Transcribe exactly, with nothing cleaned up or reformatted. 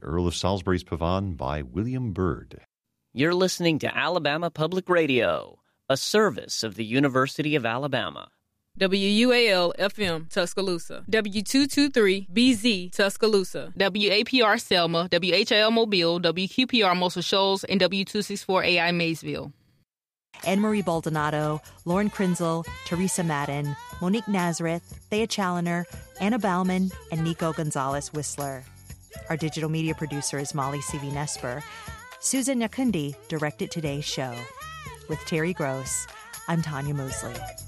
Earl of Salisbury's Pavane by William Byrd. You're listening to Alabama Public Radio, a service of the University of Alabama. W U A L F M Tuscaloosa, W two twenty-three B Z Tuscaloosa, W A P R Selma, W H L Mobile, W Q P R Muscle Shoals, and W two sixty-four A I Maysville. Anne-Marie Baldonado, Lauren Krinzel, Teresa Madden, Monique Nazareth, Thea Challoner, Anna Bauman, and Nico Gonzalez Whistler. Our digital media producer is Molly C V Nesper. Susan Nyakundi directed today's show. With Terry Gross, I'm Tanya Mosley.